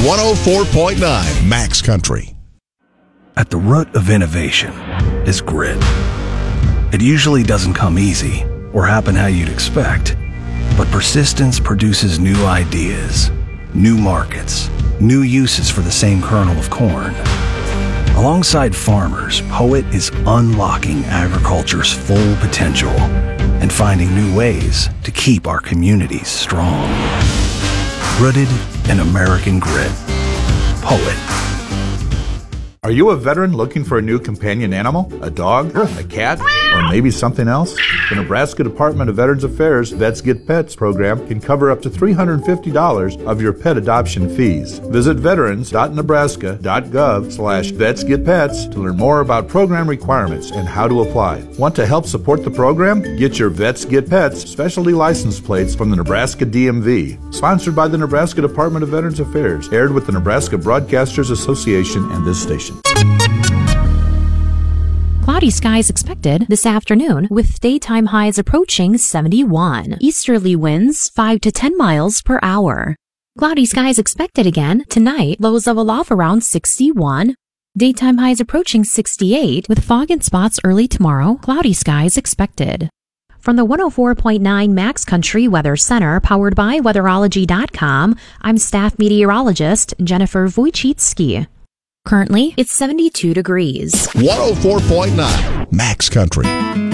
104.9 Max Country. At the root of innovation is grit. It usually doesn't come easy or happen how you'd expect, but persistence produces new ideas, new markets, new uses for the same kernel of corn. Alongside farmers, Poet is unlocking agriculture's full potential and finding new ways to keep our communities strong. Rooted in American grit. Poet. Are you a veteran looking for a new companion animal? A dog? A cat? Or maybe something else? The Nebraska Department of Veterans Affairs Vets Get Pets program can cover up to $350 of your pet adoption fees. Visit veterans.nebraska.gov/vetsgetpets to learn more about program requirements and how to apply. Want to help support the program? Get your Vets Get Pets specialty license plates from the Nebraska DMV. Sponsored by the Nebraska Department of Veterans Affairs. Aired with the Nebraska Broadcasters Association and this station. Cloudy skies expected this afternoon with daytime highs approaching 71. Easterly winds 5 to 10 miles per hour. Cloudy skies expected again tonight, lows level off around 61. Daytime highs approaching 68 with fog in spots early tomorrow. Cloudy skies expected. From the 104.9 Max Country Weather Center, powered by Weatherology.com, I'm staff meteorologist Jennifer Wojcicki. Currently, it's 72 degrees. 104.9 Max Country.